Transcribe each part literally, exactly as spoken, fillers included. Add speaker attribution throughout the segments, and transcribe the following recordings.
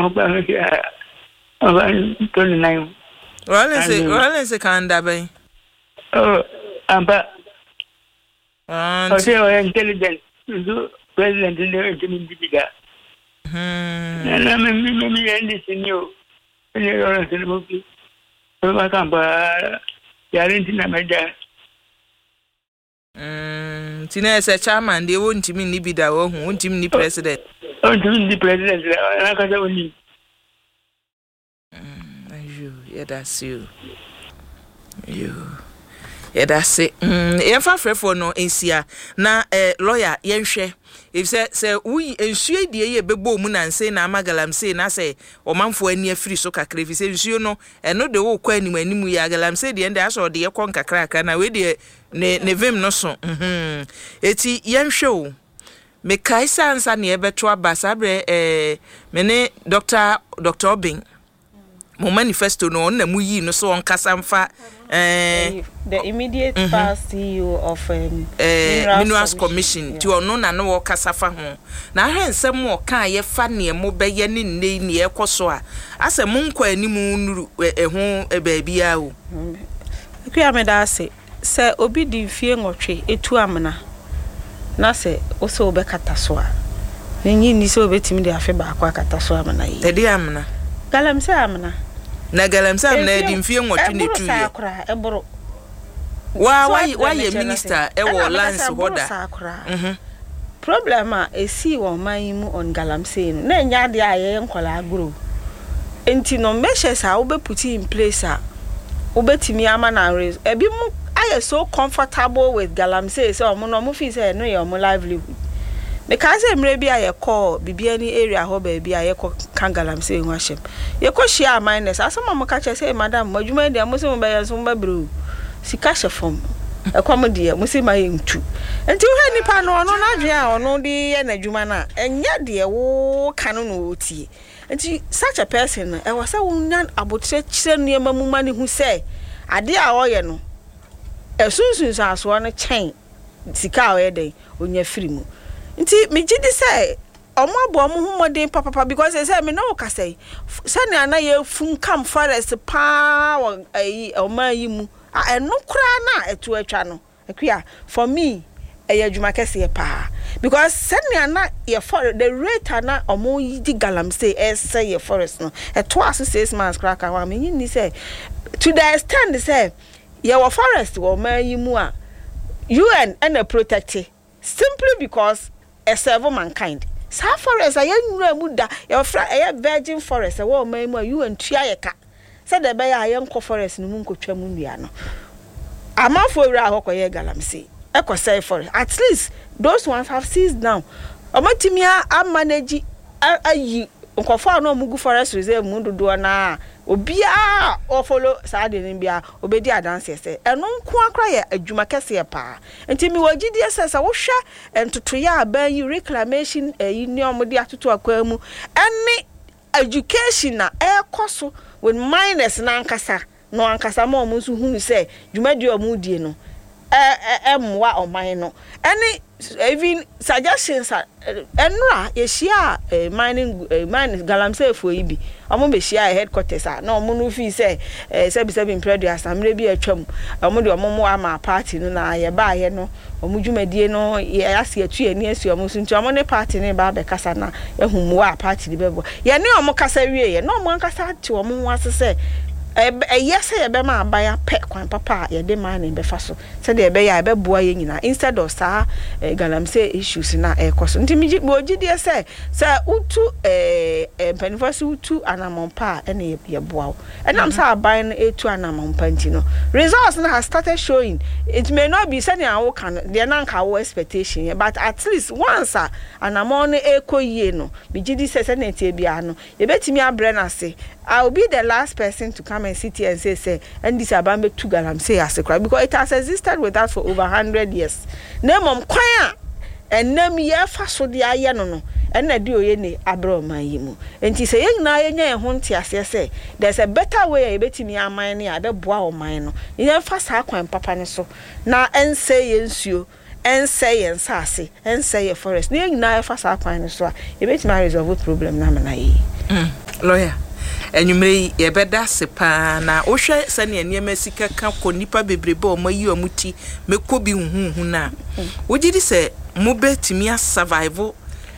Speaker 1: no ba ya aba twenty-nine
Speaker 2: Rollins Rollins kanda bay
Speaker 1: oh amba
Speaker 2: and
Speaker 1: okay o intelligent do president le intimi bida
Speaker 2: hmm
Speaker 1: na me me me endi sinyo ni Rollins le mo ki ba kamba ya renti na meja
Speaker 2: mm tina ese chairman de wontimi ni bida wo hu wontimi ni president
Speaker 1: wontimi ni president na ka za oni
Speaker 2: yeah, that's you. You. Yeah, that's it. Mm, yeah, fa frefo no ensia na eh lawyer yenhwe. If say say we ensuo die ye bebo mu na nse na amagalam say na say omanfo ani afiri so kakra fi say ensuo no eno de wo kwa anim anim ya agalam say de ende aso de ye kon kakra aka na we de ne ne vim no so. Mhm. Eti yenhwe o. Me kaisa ansa ne ebeto abasabre eh me ne Doctor Doctor Obing mo manifesto no na mu yi no so on kasamfa eh
Speaker 3: the immediate mm-hmm. past C E O of um,
Speaker 2: eh, Minerals, Minerals Commission ti ono na no wo kasafa ho na ahwensem wo kan ye fa ne mo beye ne ne ne ekoso a asem nkwa animu nuru eho ebabia o
Speaker 3: akua me da se se obi di fie nwotwe etu amna na se wo se obekata so a nyi ni se obetimi de afe ba akwa kata so amna yi
Speaker 2: tedi amna
Speaker 3: galamse amna
Speaker 2: na galamsa na edi mfie nwotwe ne tu ye
Speaker 3: eboro
Speaker 2: wa wa wa ye minister e wo lance hoda
Speaker 3: mhm problem a esi wo man mu on galamse no na nya de aye nkola agro enti no measures a wo be put in place a wo betimi ama na raise ebi mu aye so comfortable with galamse so omo no mo fi say no ye omo livelihood because emre bi aye call bibia ni area ho ba bi aye ko kangalam say hu ahyem ye ko share minus asama mo ka che say madam madwuma dia mo se mo ba yanso mo ba bro sika hye fom e kwam dia mo se ma ye ntu enti wo ha nipa no no na dwe a ono di ye na dwuma na enya de wo kanu no otie enti such a person e was say wonyan abotre kire ne mamuma ne hu say ade a wo ye no esunsun sa so no chen sika o ye den onya firi mu nti me gidi say omo abo omo humodin papa because they say me no ka say sani ana ye funkam forest pa ayi oman yi mu eno kura na etu atwa no akua for me eye adwuma kese pa because sani ana ye for the rate ana omo yi di galam say e say ye forest no eto aso six months kraka wa me ni say to the extent say ye wo forest wo man yi mu a U N and a protect simply because a serve mankind. Sa forest aye nwura mu da ye fra aye virgin forest e wo man mu a U N tua ye ka said the bay aye nko forest no mu nkotwa mu nua no amafo wura akokoye galamse e ko say forest at least those ones have seized now omatimia am manage ayi nkofo na omugu forest reserve mu dodo na obia o follow saade ni bia obedi adanse se eno nko akra ye adwuma kese pa enti mi wagidi esesa wo hwa entoto ya aban yi reclamation yi ni omodi atoto akwa mu ene education na e koso with minus na ankasa no ankasa ma omo so hunu se dwumadi omudie no e e mwa oman no ene even suggestions enra ye share mining mining galamse fo yi bi omo be share headquarters a na omo no fi say sebi sebi impredu asamre bi atwam omo de omo mo ama party no na ye ba ye no omo dwumadie no ye ase atu ani asu omo so nti omo ne party ne ba be kasa na ehumwo a party de bebo ye ne omo kasa wie ye na omo kasa ati omo ho asese eh yes ye be ma abaya pe kwan papa ye de man ne be fa so se de be ya be boa ye nyina instead of sa galamse issues na e koso nti mi ogidi se se utu eh mpanifo se utu anamompa ene ye boa e nam sa aban etu anamompa nti no results na has started showing it may not be sani awo kan de na nka wo expectation but at least once anamon e koyie no mi gidi se se na tie bia no ye betimi abre na se I will be the last person to come and sit here and say, say, and this abambe to galam say as a cry because it has existed with us for over a hundred years. Name on choir and name ye faso di ayano no, and I do ye ne abro my yimu. And he say, young na ye hunti as say, there's a better way a betting ya mine, I be boa mine. You fast aqua and papa so. Now and say yes you. And say and sassy and say a forest. Near na fast aqua and so. You bet my resolve problem namana.
Speaker 2: lawyer enyumre ye beda sepa na ohwe sane eniema sika ka ko nipa bebrebe o mayi omuti mekọ bi huhu na wogidi se mo betimi a survive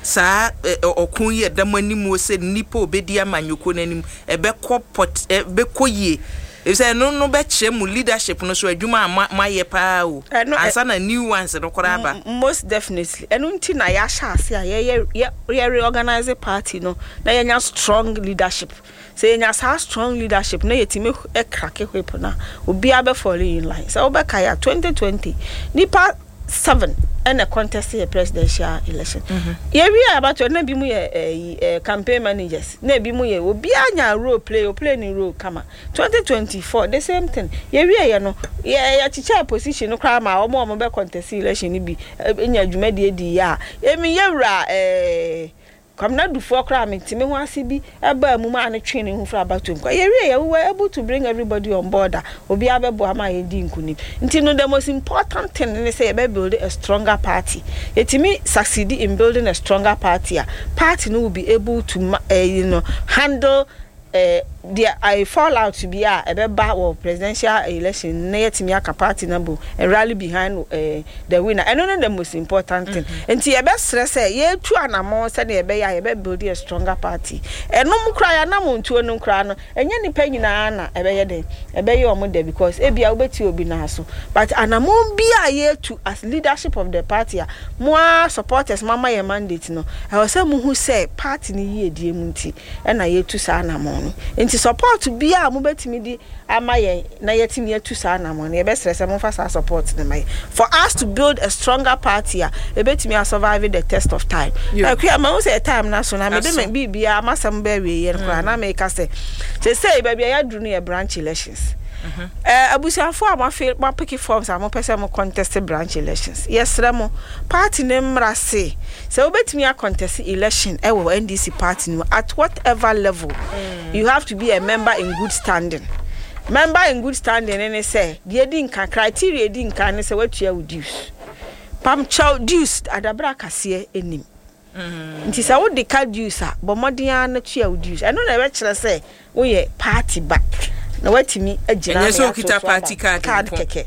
Speaker 2: sa okun ye damanimu se nipa obedi amanyoko nanim ebekọ pot ebekọ ye if say no no be chem leadership no so adwuma maye pa o ansa na new ones no kora ba
Speaker 3: most definitely enu nti na ya sha ase a ye ye reorganize party no na ye strong leadership say nya sa strong leadership na yetime e krake hwepo na obi abe fall in line so obeka ya twenty twenty nipa seven and a contest a presidential election. Mm-hmm. Yeah, we are about to na bi mu ye campaign managers. Na bi mu ye obi anya role play or play ni role kama. twenty twenty-four the same thing. Yeah, we are no. Yeah, ya teacher position no kra ma omo omo be contest election ni bi enya dwuma de di ya. Emi yewra eh come na do for crime me ho ase bi eba mu ma ne twene hu fra about to kwa ye we were able to bring everybody on board obi abebo ama ye di nkuni nti no the most important thing is say be build a stronger party etimi succeed in building a stronger party a party no will be able to uh, you know handle uh, the I fall out to be a ebeba or presidential election na yetimi aka party number and rally behind uh, the winner and no the most important thing enti e be stress say ye tu anamo say na e be ya e be build a stronger party enum kra ya na montuo no kra no enye nipa nyina na e be ye den e be ye omo de because e bia obeti obi na so but anamo bia ye tu as leadership of the party a mo supporters mama ye mandate no e wo say mu hu say party ni ye die mu nti e na ye tu sa anamo no nti support bi a mo betimi di amaye na yetimi atu sa na mo na e be stress mo fa sa support na mai for us to build a stronger party a e betimi survive the test of time like we am say time na so na me de me bibia amasam ba we ye nkra na me ka say say say bibia ya dru no ye branch elections eh abusiafo am feel ma pick forms am pese mo contest branch elections yes remo party ne mrase so obetimi a contest election e wo N D C party no at whatever level mm. you have to be a member in good standing member in good standing and say the din kan criteria din kan ne say watua dues pam chow dues adabra kase enim mm nti say wo de ka dues a bomodin na tua dues eno na e kire say wo ye party back na watimi agina
Speaker 2: na so kita party card
Speaker 3: card keke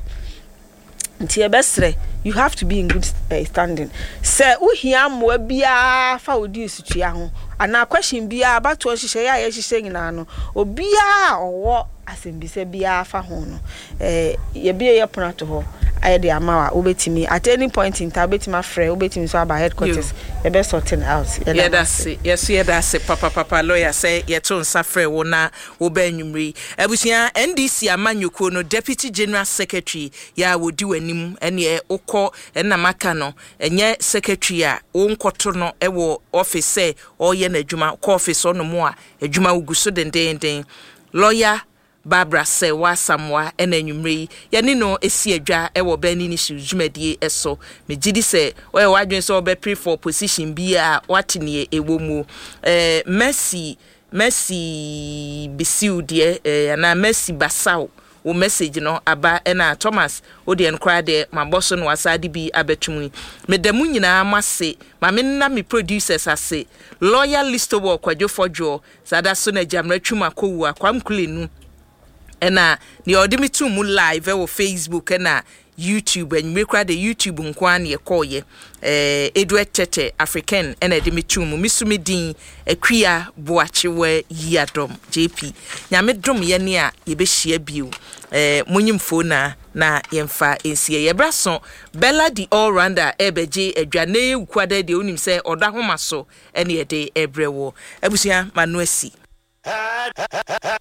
Speaker 3: nti e besre you have to be in good uh, standing say uhia mo bia fa odi sutua ho ana question bia bato hihye ya ye hihye nyina no obia owo asembise bia fa ho no eh ye bia ye pono to ho aye de amawa obetimi at any point in time betima frɛ obetimi so aba headquarters ye be sorting out
Speaker 2: yeah that's it yes yeah that's it papa papa lawyer say ye to nsa frɛ wo na wo ba nwumri abusia N D C amanyoko no deputy general secretary ya wodi wanim ene okɔ ena maka no enye secretary a wo nkoto no e wo office say oye na adwuma ko office ono mo a adwuma uguso dendenden lawyer Barbara say wa samwa ena nwumre ya ni no esi adwa e wo bani ni shi dwumadie eso me gidi say oye wadwen so be pre for position bi a watene ewo mu eh Mercy Mercy bisiu de eh na Mercy Basau wo message no aba ena Thomas o de enkra de maboso no asade bi abetum me damu nyina mase ma me na me producers ase lawyer listo wo kwadwo fodwo sada so na jamra twuma kowu akwamkulenu ena ni odimi tu mu live e wo Facebook ena YouTube and me kra de YouTube nkwa na ye koye eh Edward Tete African ena de me tu mu misumi din akua boachewe yiadom J P nyame dom ye ne a ye be hia biu eh munyimfo na na yemfa ensie ye braso Bella the all rounder ebeje adwane ukwada de onim se oda homa so ene ye de ebrewo abusia manuasi